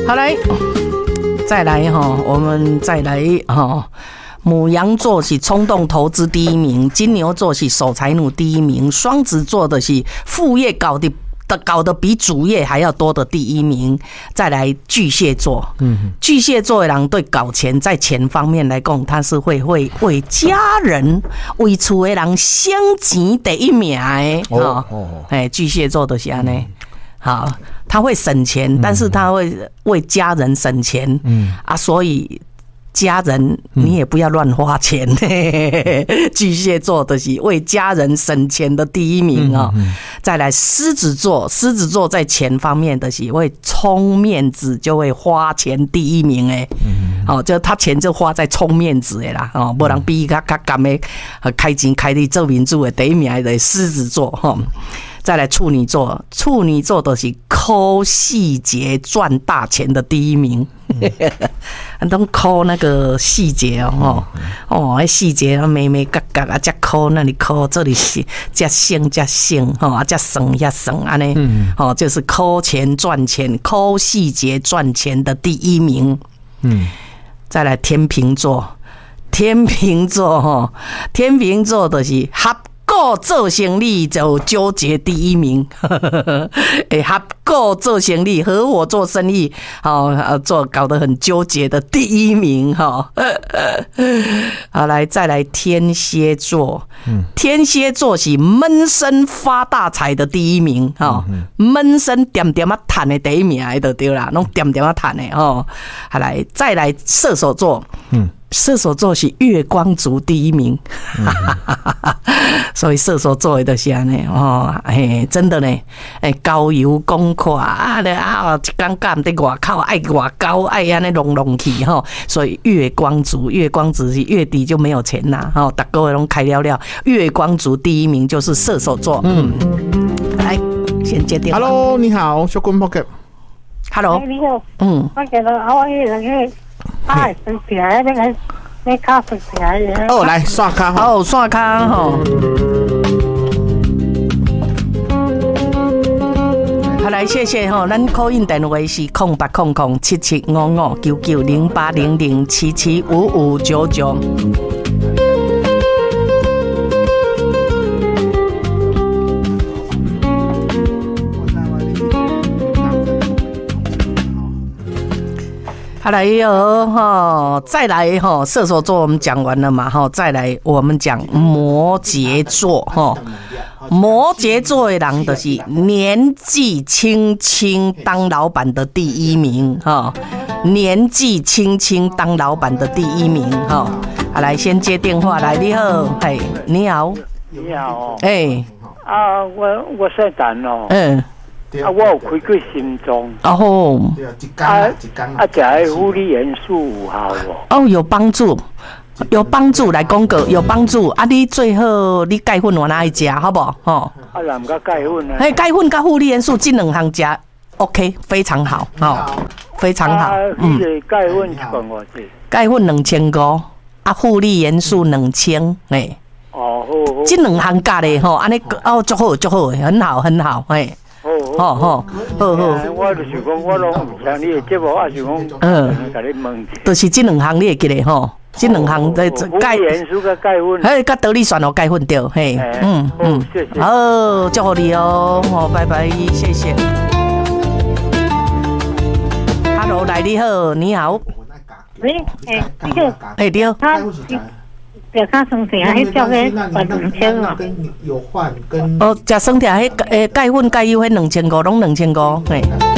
好来，再来哈，我们再来哈。牡羊座是冲动投资第一名，金牛座是守财奴第一名，双子座的是副业搞得比主业还要多的第一名。再来巨蟹座，巨蟹座的人对搞钱在钱方面来讲，他是会为家人、为厝的人省钱第一名的。巨蟹座的是安尼。好，他会省钱，但是他会为家人省钱。所以。家人，你也不要乱花钱。巨蟹座的是为家人省钱的第一名哦。再来狮子座，狮子座在钱方面的是会充面子，就会花钱第一名诶。就他钱就花在充面子的啦。没人比较甘的开钱开的做民主的第一名的狮子座哈。再来处女座，处女座的是抠细节赚大钱的第一名。都抠那个细节那细节美美嘎嘎啊，加抠那里抠，这里是加省加省加省加省安尼，就是抠钱赚钱，抠细节赚钱的第一名。再来天秤座，天秤座的是合股做生意就纠结第一名。合股做生意，合伙做生意，搞得很纠结的第一名。好，再来天蝎座，天蝎座是闷声发大财的第一名。闷声点点啊赚的第一名就对啦，弄点点啊赚的。再来射手座，射手座是月光族第一名。所以射手座的就是安尼真的呢，交友公阔一天干在外口爱外交爱安尼弄去所以月光族是月底就没有钱啦大个月拢开了了，月光族第一名就是射手座。来先接电话。 Hello， 你好，小坤 Pocket。Hello， 你好。我觉得我那个生起来那个。卡生起来来刷卡刷卡好来，谢谢咱 call in 电话是08007755990800775599。好来再来射手座我们讲完了嘛再来我们讲摩羯座摩羯座的人就是年纪轻轻当老板的第一名年纪轻轻当老板的第一名好来先接电话来，你好，你好， 你好， 我姓陈我有开过心脏，食的护理元素有效有帮助，来讲个有帮助你最好你钙粉往哪里吃好不好哪唔甲钙粉啊？ 钙粉跟护理元素这两项吃 OK 非常好非常好。 钙粉一罐偌济？ 钙粉2500护理元素2000这两项加的安尼足好足好，很好很好好，我就是讲，我拢唔听你的节目，我是讲，甲你问， 就是这两项你会记得这两项在钙元素甲钙粉， 甲得力酸哦钙粉对， 谢谢， 好，祝福你拜拜，谢谢。Hello， 来你好，你好， 你好， 脚卡生起来，迄叫个2000哦。 有换跟食生起来，迄钙粉钙油迄2500，拢2500，